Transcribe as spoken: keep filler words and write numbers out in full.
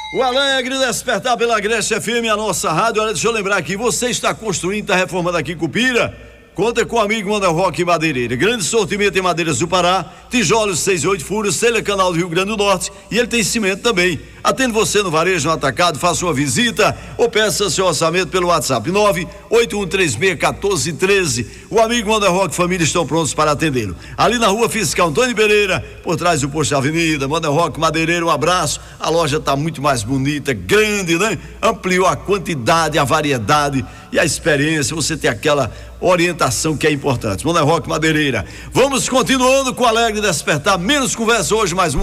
O Alegre Despertar pela Agreste F M, a nossa rádio. Olha, deixa eu lembrar aqui, você está construindo, está reformando aqui em Cupira? Conta com o amigo Manda Rock Madeireira. Grande sortimento em madeiras do Pará, tijolos seis e oito furos, telha canal do Rio Grande do Norte, e ele tem cimento também. Atende você no varejo, no atacado, faça uma visita ou peça seu orçamento pelo WhatsApp nove oito um três seis um quatro um três. O amigo Manda Rock Família estão prontos para atendê-lo. Ali na rua Fiscal Antônio Pereira, por trás do posto da Avenida, Manda Rock Madeireira, um abraço. A loja está muito mais bonita, grande, né? Ampliou a quantidade, a variedade e a experiência. Você tem aquela orientação que é importante. Manda Rock Madeireira. Vamos continuando com o Alegre Despertar. Menos conversa hoje, mais